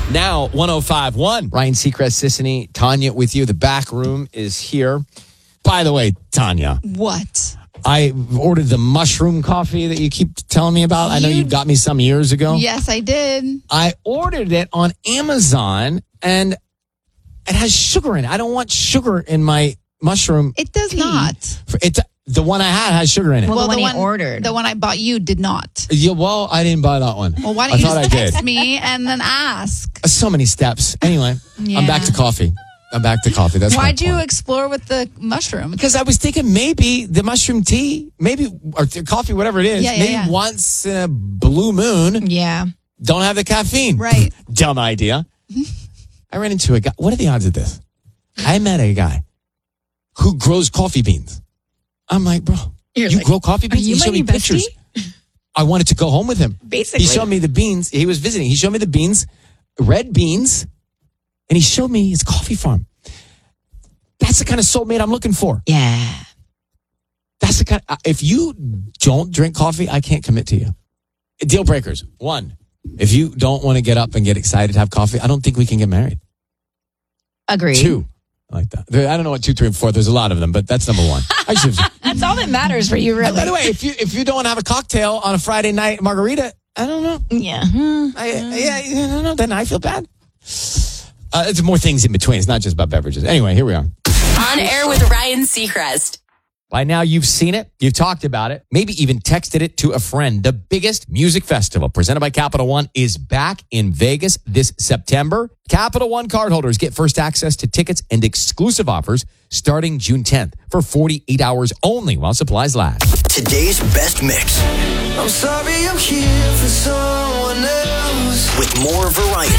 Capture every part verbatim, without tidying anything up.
Now, one oh five one. Ryan Seacrest, Sissany, Tanya with you. The back room is here. By the way, Tanya. What? I ordered the mushroom coffee that you keep telling me about. I know you got me some years ago. Yes, I did. I ordered it on Amazon, and it has sugar in it. I don't want sugar in my mushroom. It does tea. not. It, the one I had has sugar in it. Well, the one the he one ordered. The one I bought you did not. Yeah, well, I didn't buy that one. Well, why I don't you thought just I did. text me and then ask? So many steps. Anyway, Yeah. I'm back to coffee. I'm back to coffee. That's Why'd my you point. explore with the mushroom? Because I was thinking maybe the mushroom tea, maybe, or th- coffee, whatever it is, Yeah, yeah, maybe yeah. once in a blue moon, Yeah. don't have the caffeine. Right. Dumb idea. I ran into a guy. What are the odds of this? I met a guy who grows coffee beans. I'm like, bro, You're you like, grow coffee beans? you He my showed me new pictures. I wanted to go home with him. Basically. He showed me the beans. He was visiting. He showed me the beans, red beans, and he showed me his coffee farm. That's the kind of soulmate I'm looking for. Yeah. That's the kind of, if you don't drink coffee, I can't commit to you. Deal breakers. One, if you don't want to get up and get excited to have coffee, I don't think we can get married. Agreed. Two. I like that. There- I don't know what two, three, and four. There's a lot of them, but that's number one. I should, That's all that matters for you, really. by the way, if you if you don't want to have a cocktail on a Friday night margarita, I don't know. Yeah. I, yeah, I don't know. Then I feel bad. Uh, it's more things in between. It's not just about beverages. Anyway, here we are. On air with Ryan Seacrest. By now, you've seen it. You've talked about it. Maybe even texted it to a friend. The biggest music festival presented by Capital One is back in Vegas this September. Capital One cardholders get first access to tickets and exclusive offers starting June tenth for forty-eight hours only while supplies last. Today's best mix. I'm sorry I'm here for someone else. With more variety.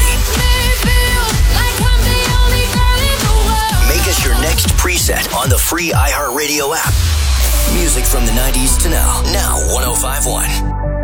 Make us your next preset on the free iHeartRadio app. Music from the nineties to now. Now one oh five one.